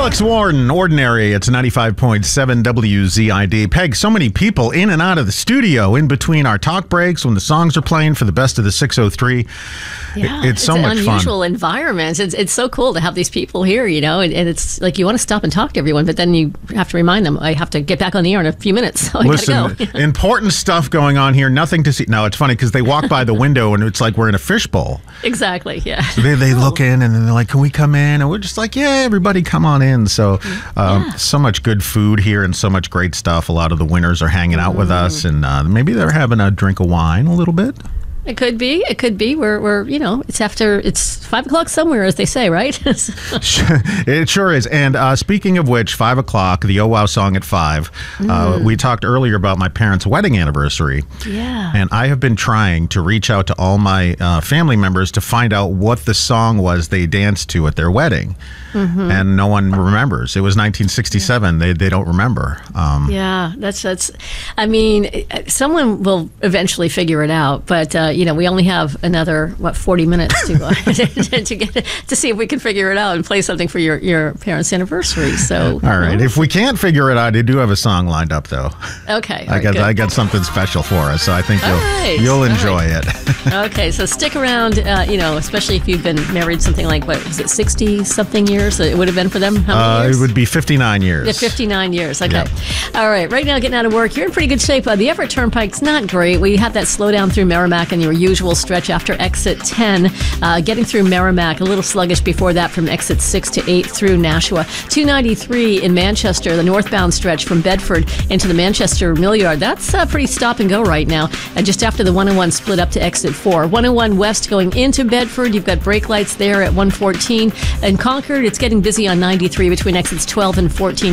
Alex Warren, Ordinary. It's 95.7 WZID. Peg, so many people in and out of the studio in between our talk breaks when the songs are playing for the best of the 603. Yeah, it's so much fun. It's an unusual environment. It's so cool to have these people here, and it's like you want to stop and talk to everyone, but then you have to remind them, I have to get back on the air in a few minutes, so Listen, I gotta go. Important stuff going on here, nothing to see. No, it's funny because they walk by the window and it's like we're in a fishbowl. Exactly, yeah. So they look in and then they're like, can we come in? And we're just like, yeah, everybody come on in. So so much good food here and so much great stuff. A lot of the winners are hanging out with us, and maybe they're having a drink of wine a little bit. It could be. We're it's 5 o'clock somewhere, as they say, right? It sure is. And speaking of which, 5 o'clock, the Oh Wow song at 5. We talked earlier about my parents' wedding anniversary. Yeah. And I have been trying to reach out to all my family members to find out what the song was they danced to at their wedding. And no one remembers. It was 1967. They don't remember. Yeah, that's. I mean, someone will eventually figure it out, but we only have another 40 minutes to see if we can figure it out and play something for your parents' anniversry. So, all right. If we can't figure it out, I do have a song lined up, though. Okay. I got something special for us, so I think you'll enjoy it. Okay, so stick around. Especially if you've been married something like 60-something years. It would have been for them. How many years? It would be 59 years. Yeah, 59 years. Okay. Yep. All right. Right now, getting out of work, you're in pretty good shape. The Everett Turnpike's not great. We have that slowdown through Merrimack and your usual stretch after exit 10. Getting through Merrimack, a little sluggish before that from exit 6 to 8 through Nashua. 293 in Manchester, the northbound stretch from Bedford into the Manchester Mill Yard. That's pretty stop and go right now. Just after the 101 split up to exit 4. 101 west going into Bedford. You've got brake lights there at 114. And Concord, it's getting busy on 93 between exits 12 and 14.